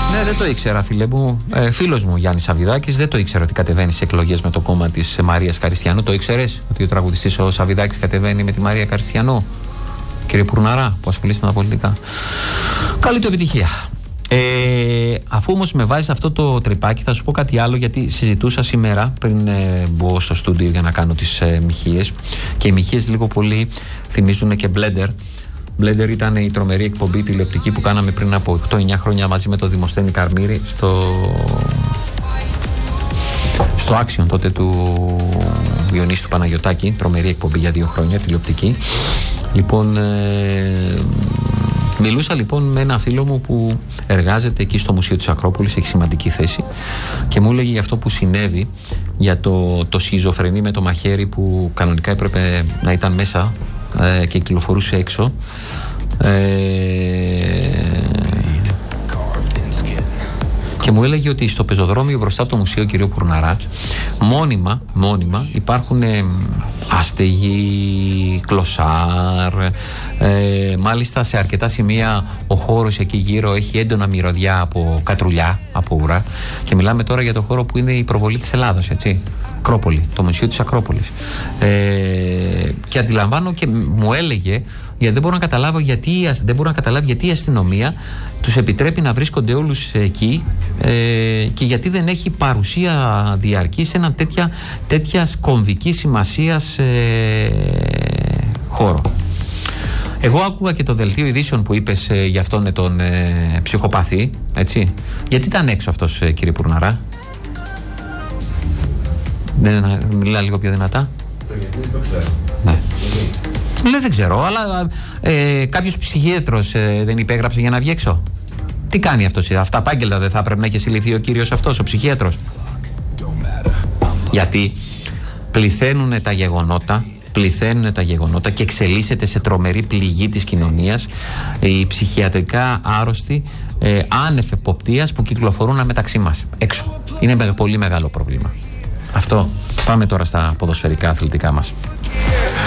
Ναι, δεν το ήξερα, φίλε μου. Φίλος μου Γιάννης Σαββιδάκης δεν το ήξερε ότι κατεβαίνει σε εκλογές με το κόμμα της Μαρίας Καριστιανού. Το ήξερες ότι ο τραγουδιστής ο Σαββιδάκης κατεβαίνει με τη Μαρία Καριστιανού? Κύριε Πουρναρά, που ασχολείσαι με τα πολιτικά. Καλή του επιτυχία. Αφού όμως με βάζεις αυτό το τρυπάκι, θα σου πω κάτι άλλο, γιατί συζητούσα σήμερα πριν μπω στο στούντιο για να κάνω τις μοιχείες, και οι μοιχείες λίγο πολύ θυμίζουν και Blender. Blender ήταν η τρομερή εκπομπή τηλεοπτική που κάναμε πριν από 8-9 χρόνια μαζί με τον Δημοσθένη Καρμύρη στο Action τότε του Διονύση του Παναγιωτάκη. Τρομερή εκπομπή για 2 χρόνια τηλεοπτική. Λοιπόν, μιλούσα λοιπόν με ένα φίλο μου που εργάζεται εκεί στο Μουσείο της Ακρόπολης, έχει σημαντική θέση, και μου έλεγε για αυτό που συνέβη, για το σχιζοφρενή με το μαχαίρι που κανονικά έπρεπε να ήταν μέσα και κυκλοφορούσε έξω. Και μου έλεγε ότι στο πεζοδρόμιο μπροστά από το μουσείο, κύριο Πουρναρά, μόνιμα υπάρχουν άστεγοι, κλωσάρ, μάλιστα σε αρκετά σημεία ο χώρος εκεί γύρω έχει έντονα μυρωδιά από κατρουλιά, από ουρά, και μιλάμε τώρα για το χώρο που είναι η προβολή της Ελλάδος, έτσι, Ακρόπολη, το Μουσείο της Ακρόπολης. Και αντιλαμβάνω, και μου έλεγε, γιατί δεν μπορώ να καταλάβω γιατί η αστυνομία τους επιτρέπει να βρίσκονται όλους εκεί, και γιατί δεν έχει παρουσία διαρκή σε ένα τέτοια κομβική σημασίας χώρο. Εγώ άκουγα και το δελτίο ειδήσεων που είπες για αυτόν τον ψυχοπαθή, έτσι. Γιατί ήταν έξω αυτός, κύριε Πουρναρά? Μιλά λίγο πιο δυνατά. Το ξέρω. Ναι. Δεν ξέρω, αλλά κάποιος ψυχίατρος δεν υπέγραψε για να βγει έξω? Τι κάνει αυτός? Αυτά πάγγελτα δεν θα πρέπει να έχει συλληφθεί ο κύριος αυτός, ο ψυχίατρος? Γιατί πληθαίνουν τα γεγονότα και εξελίσσεται σε τρομερή πληγή της κοινωνίας οι ψυχιατρικά άρρωστοι άνευ εποπτείας που κυκλοφορούν μεταξύ μας έξω. Είναι πολύ μεγάλο πρόβλημα αυτό. Πάμε τώρα στα ποδοσφαιρικά αθλητικά μας.